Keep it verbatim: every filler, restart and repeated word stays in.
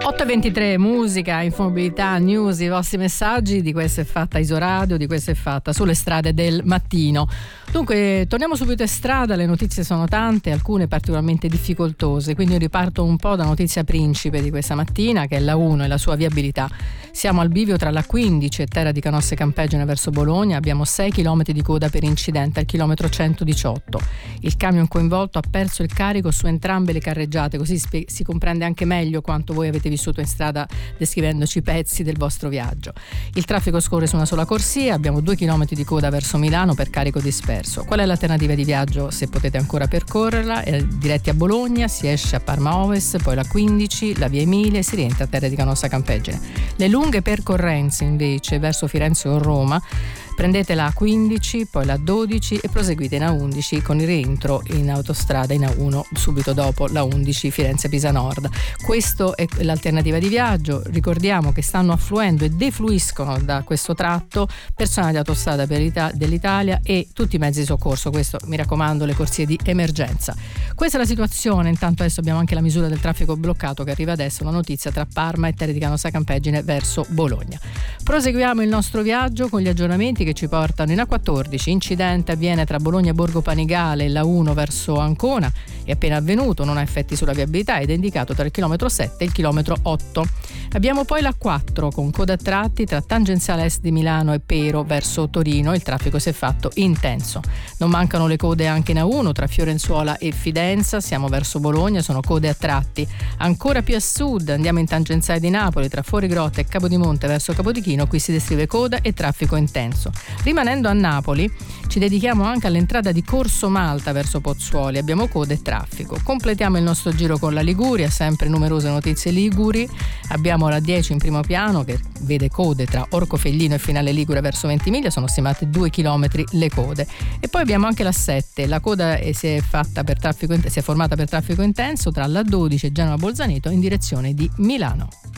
otto e ventitré, musica, infomobilità, news, i vostri messaggi. Di questo è fatta Isoradio, di questo è fatta Sulle strade del mattino. Dunque, torniamo subito in strada, le notizie sono tante, alcune particolarmente difficoltose, quindi io riparto un po' da notizia principe di questa mattina, che è la uno e la sua viabilità. Siamo al bivio tra la quindici e Terra di Canossa e Campegene verso Bologna, abbiamo sei chilometri di coda per incidente al chilometro centodiciotto. Il camion coinvolto ha perso il carico su entrambe le carreggiate, così spe- si comprende anche meglio quanto voi avete vissuto in strada descrivendoci pezzi del vostro viaggio. Il traffico scorre su una sola corsia, abbiamo due chilometri di coda verso Milano per carico disperso. Qual è l'alternativa di viaggio se potete ancora percorrerla? È diretti a Bologna, si esce a Parma Ovest, poi la quindici, la via Emilia e si rientra a Terra di Canossa Campegene. Le lunghe percorrenze invece verso Firenze o Roma, prendete la A quindici, poi la dodici e proseguite in A undici con il rientro in autostrada in A uno subito dopo la undici Firenze-Pisa Nord. Questa è l'alternativa di viaggio. Ricordiamo che stanno affluendo e defluiscono da questo tratto personale di autostrada per l'Ita- dell'Italia e tutti i mezzi di soccorso. Questo, mi raccomando, le corsie di emergenza. Questa è la situazione. Intanto adesso abbiamo anche la misura del traffico bloccato che arriva adesso, una notizia tra Parma e Terra di Canossa Campegene verso Bologna. Proseguiamo il nostro viaggio con gli aggiornamenti che ci portano in A quattordici. Incidente avviene tra Bologna Borgo Panigale e la uno verso Ancona, è appena avvenuto, non ha effetti sulla viabilità ed è indicato tra il chilometro sette e il chilometro otto. Abbiamo poi la quattro con coda a tratti tra tangenziale est di Milano e Pero verso Torino, il traffico si è fatto intenso. Non mancano le code anche in A uno tra Fiorenzuola e Fidenza, siamo verso Bologna, sono code a tratti. Ancora più a sud andiamo in tangenziale di Napoli tra Fuorigrotta e Capodimonte verso Capodichino, qui si descrive coda e traffico intenso. Rimanendo a Napoli ci dedichiamo anche all'entrata di Corso Malta verso Pozzuoli, abbiamo code e traffico. Completiamo il nostro giro con la Liguria, sempre numerose notizie liguri. Abbiamo la dieci in primo piano che vede code tra Orcofellino e Finale Ligure verso Ventimiglia, sono stimate due chilometri le code. E poi abbiamo anche la sette, la coda si è, fatta per traffico, si è formata per traffico intenso tra la dodici e Genova Bolzaneto in direzione di Milano.